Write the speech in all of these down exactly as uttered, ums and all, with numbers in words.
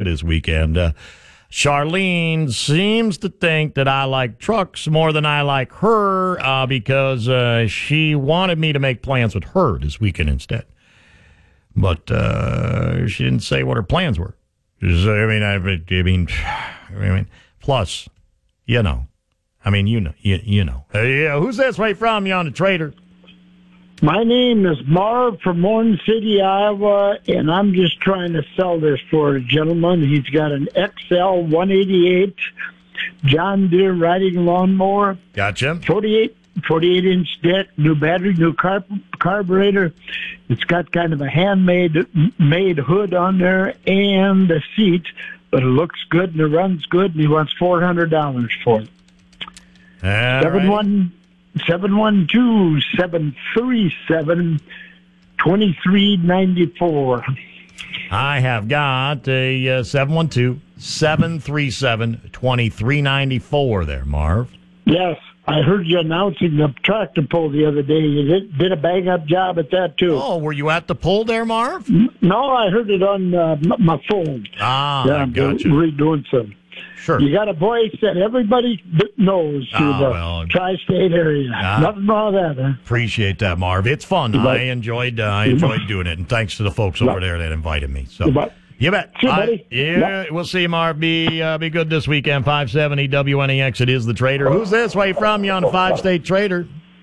this weekend. Uh, Charlene seems to think that I like trucks more than I like her uh, because uh, she wanted me to make plans with her this weekend instead. But uh, she didn't say what her plans were. So, I mean, I, I mean, I mean, plus, you know, I mean, you know, you, you know. Uh, yeah, who's this way from? You on the Trader? My name is Marv from Orange City, Iowa, and I'm just trying to sell this for a gentleman. He's got an X L one eighty-eight John Deere riding lawnmower. Gotcha. forty-eight, forty-eight inch deck, new battery, new car, carburetor. It's got kind of a handmade made hood on there and a seat, but it looks good and it runs good, and he wants four hundred dollars for it. Seven one. Seven one two seven three seven twenty three ninety four. I have got a uh, seven one two seven three seven twenty three ninety four there, Marv. Yes, I heard you announcing the tractor pull the other day. You did, did a bang up job at that too. Oh, were you at the pull there, Marv? No, I heard it on uh, my phone. Ah, yeah, gotcha. Redoing some. Sure. You got a voice that everybody knows through oh, the well, tri-state area. uh, Nothing wrong with that, huh? Appreciate that, Marv. It's fun. You I bet. enjoyed uh, I enjoyed doing it, and thanks to the folks over bet. there that invited me. So You bet. you bet. See you, I- buddy. yeah, Yep. we'll see you, Marv. Be uh, be good this weekend. five seventy W N E X. It is the Trader. Who's this? Where you from? You on the five-state Trader?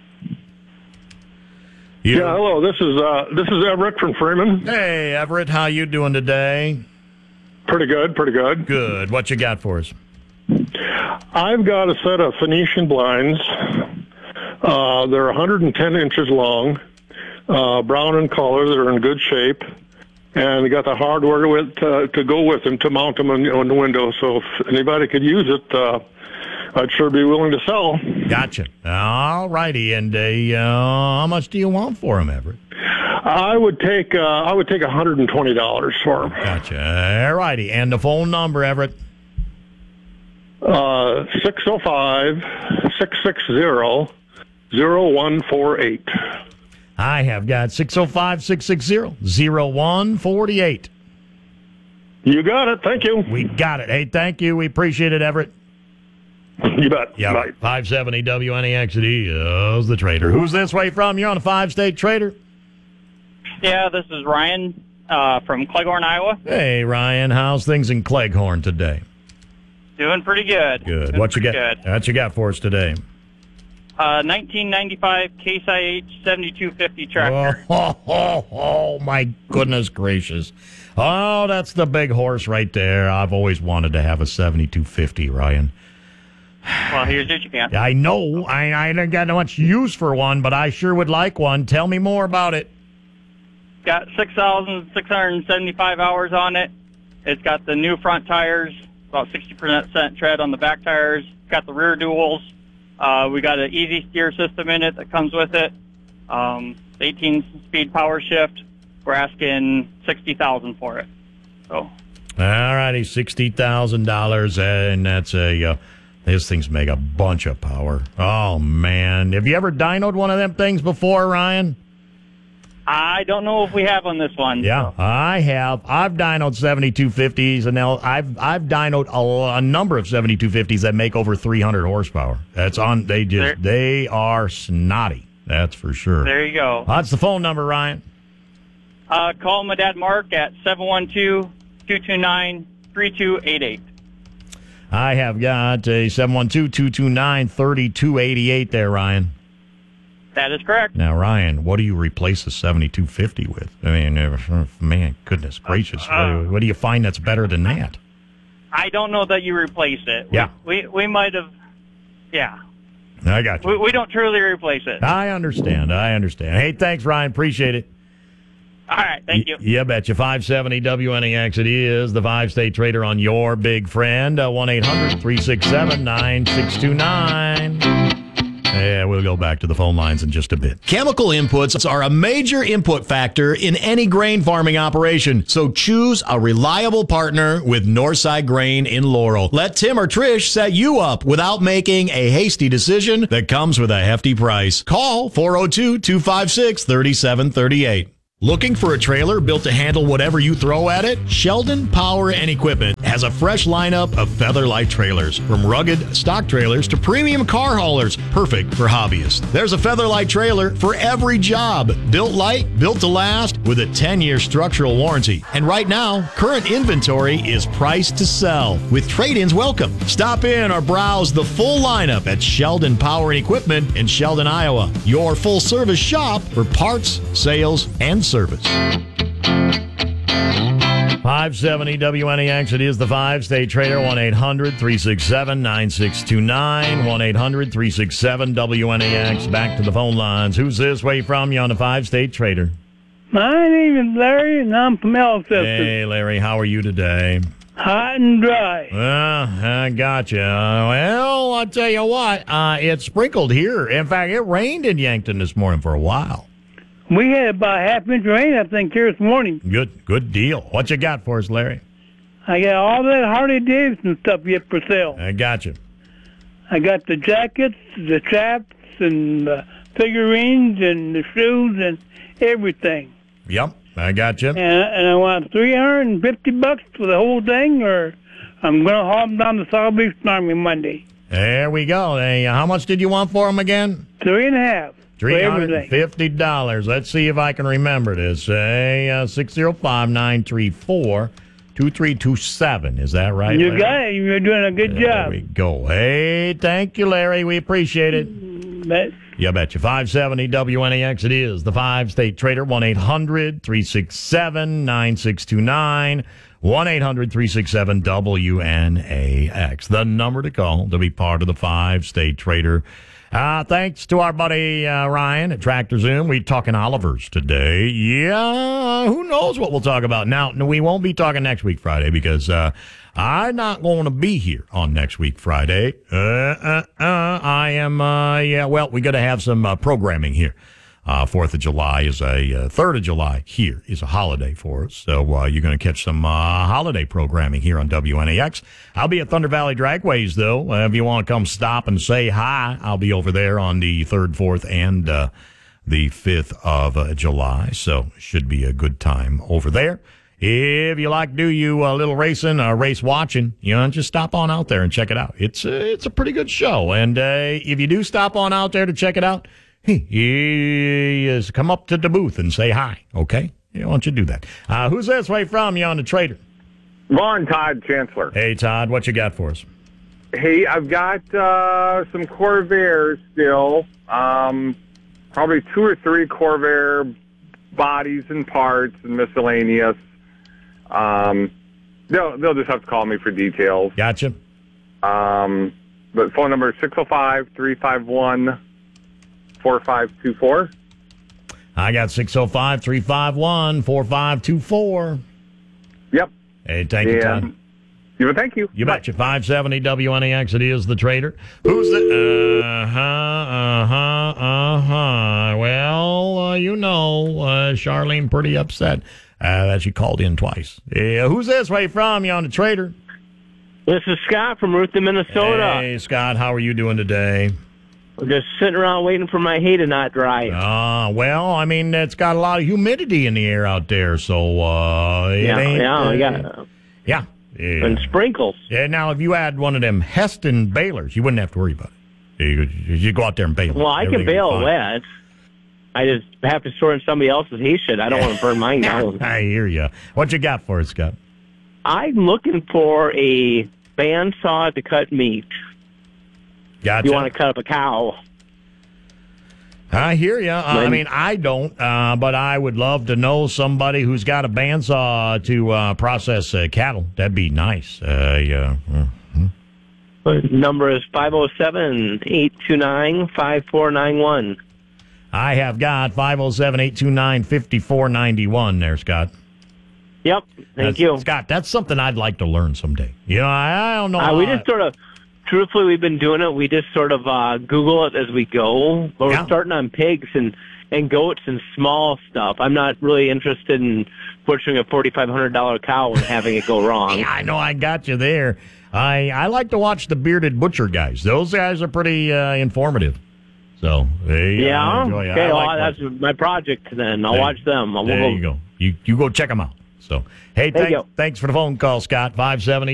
You- Yeah, hello. This is uh, this is Everett from Freeman. Hey, Everett. How you doing today? Pretty good, pretty good. Good. What you got for us? I've got a set of Phoenician blinds. Uh, they're one hundred ten inches long, uh, brown in color. They're in good shape, and they got the hardware with uh, to go with them to mount them on, on the window. So if anybody could use it, uh, I'd sure be willing to sell. Gotcha. All righty. And uh, uh, how much do you want for them, Everett? I would take uh, I would take one hundred twenty dollars for them. Gotcha. All righty. And the phone number, Everett? Uh, six oh five, six six zero, zero one four eight. I have got six oh five, six six zero, zero one four eight. You got it. Thank you. We got it. Hey, thank you. We appreciate it, Everett. You bet. Yeah, Bye. five seventy W N E X. It is the Trader. Who's this way from? You're on a five-state Trader? Yeah, this is Ryan uh, from Cleghorn, Iowa. Hey, Ryan. How's things in Cleghorn today? Doing pretty good. Good. Doing What you got? pretty good. What you got for us today? Uh, nineteen ninety-five Case I H seventy-two fifty tractor. Oh, oh, oh, oh, my goodness gracious. Oh, that's the big horse right there. I've always wanted to have a seventy-two fifty, Ryan. Well, here's what you can. I know. I, I don't got much use for one, but I sure would like one. Tell me more about it. Got six thousand six hundred seventy-five hours on it. It's got the new front tires, about sixty percent tread on the back tires. Got the rear duals. Uh, we got an easy steer system in it that comes with it. Um, eighteen-speed power shift. We're asking sixty thousand dollars for it. So. All righty, sixty thousand dollars, and that's a... Uh, these things make a bunch of power. Oh, man. Have you ever dynoed one of them things before, Ryan? I don't know if we have on this one. Yeah, I have. I've dynoed seventy-two fifties, and now I've I've dynoed a, a number of seventy-two fifties that make over three hundred horsepower. That's on. They just There- they are snotty. That's for sure. There you go. What's the phone number, Ryan? Uh, call my dad Mark at seven one two, two two nine, three two eight eight. I have got a seven one two, two two nine, three two eight eight there, Ryan. That is correct. Now, Ryan, what do you replace a seventy-two fifty with? I mean, uh, man, goodness gracious. Uh, what, what do you find that's better than that? I don't know that you replace it. Yeah. We we, we might have, yeah. I got you. We, we don't truly replace it. I understand. I understand. Hey, thanks, Ryan. Appreciate it. All right, thank you. Y- yeah, betcha. five seventy W N E X. It is the five-state Trader on your big friend. Uh, one eight hundred, three six seven, nine six two nine. Yeah, we'll go back to the phone lines in just a bit. Chemical inputs are a major input factor in any grain farming operation, so choose a reliable partner with Northside Grain in Laurel. Let Tim or Trish set you up without making a hasty decision that comes with a hefty price. Call four oh two, two five six, three seven three eight. Looking for a trailer built to handle whatever you throw at it? Sheldon Power and Equipment has a fresh lineup of Featherlight trailers, from rugged stock trailers to premium car haulers, perfect for hobbyists. There's a Featherlight trailer for every job, built light, built to last, with a ten-year structural warranty. And right now, current inventory is priced to sell, with trade-ins welcome. Stop in or browse the full lineup at Sheldon Power and Equipment in Sheldon, Iowa, your full-service shop for parts, sales, and service. five seventy W N E X, it is the five-state trader, one eight hundred three six seven nine six two nine, one eight hundred three six seven W N E X. Back to the phone lines. Who's this? Where you from? You on the five-state trader? My name is Larry, and I'm from Elliston. Hey, Larry, how are you today? Hot and dry. Well, I got you. Well, I'll tell you what, uh, it sprinkled here. In fact, it rained in Yankton this morning for a while. We had about half inch rain, I think, here this morning. Good, good deal. What you got for us, Larry? I got all that Harley Davidson stuff yet for sale. I got you. I got the jackets, the chaps, and the figurines, and the shoes, and everything. Yep, I got you. And, and I want three hundred fifty bucks for the whole thing, or I'm going to haul them down to South Beach Army Monday. There we go. Hey, how much did you want for them again? Three and a half. three hundred fifty dollars. Let's see if I can remember this. Say uh, six zero five, nine three four, two three two seven. Is that right, You Larry? got it. You're doing a good there job. There we go. Hey, thank you, Larry. We appreciate it. But, You betcha. five seventy W N E X, it is the five-state trader, one eight hundred three six seven nine six two nine, one eight hundred three six seven W N A X. The number to call to be part of the five-state trader. Uh, thanks to our buddy uh, Ryan at Tractor Zoom. We're talking Olivers today. Yeah, who knows what we'll talk about. Now, we won't be talking next week Friday because uh, I'm not going to be here on next week Friday. Uh, uh, uh, I am, uh, yeah, well, we got to have some uh, programming here. Uh, fourth of July is a, uh, third of July here is a holiday for us. So uh, you're going to catch some uh, holiday programming here on W N A X. I'll be at Thunder Valley Dragways, though. Uh, if you want to come stop and say hi, I'll be over there on the third, fourth, and uh, the fifth of uh, July. So should be a good time over there. If you like to do you a little racing, uh, race watching, you know, just stop on out there and check it out. It's, uh, it's a pretty good show. And uh, if you do stop on out there to check it out, hey, yes, come up to the booth and say hi, okay? Yeah, why don't you do that? Uh, who's this way from? You on the trader? Vaughn Todd Chancellor. Hey, Todd, what you got for us? Hey, I've got uh, some Corvairs still. Um, probably two or three Corvair bodies and parts and miscellaneous. Um, they'll, they'll just have to call me for details. Gotcha. Um, but phone number is six oh five, three five one, four five two four. I got six oh five, three five one, four five two four. Yep. Hey, thank you, And, Todd. you thank you. You betcha. five seventy W N A X, it is the trader. Who's the... Uh-huh, uh-huh, uh-huh. Well, uh, you know, uh, Charlene pretty upset uh, that she called in twice. Yeah, who's this way from? You on the trader? This is Scott from Ruthven, Minnesota. Hey, Scott, how are you doing today? I'm just sitting around waiting for my hay to not dry. Ah, uh, well, I mean, it's got a lot of humidity in the air out there, so uh, it yeah, ain't... yeah, uh, yeah. Yeah. Yeah. And sprinkles. Yeah, now, if you had one of them Heston balers, you wouldn't have to worry about it. You, you go out there and bale. Well, I can bale wet. I just have to store in somebody else's hay shed. I don't want to burn mine down. I hear you. What you got for us, Scott? I'm looking for a bandsaw to cut meat. Gotcha. You want to cut up a cow. I hear you. Uh, I mean, I don't, uh, but I would love to know somebody who's got a bandsaw to uh, process uh, cattle. That'd be nice. Uh, yeah. Mm-hmm. The number is five oh seven, eight two nine, five four nine one. I have got five oh seven, eight two nine, five four nine one there, Scott. Yep. Thank that's, you. Scott, that's something I'd like to learn someday. You know, I, I don't know. Uh, we just sort of, truthfully, we've been doing it. We just sort of uh, Google it as we go. But Yeah. we're starting on pigs and, and goats and small stuff. I'm not really interested in butchering a forty-five hundred dollars cow and having it go wrong. Yeah, I know I got you there. I I like to watch the bearded butcher guys. Those guys are pretty uh, informative. So, they, Yeah? uh, enjoy it. Okay, I well, like that's watching- my project then. I'll There- watch them. I'll There we'll you go. You, you go check them out. So, hey, There you thank, go. thanks for the phone call, Scott. five seventy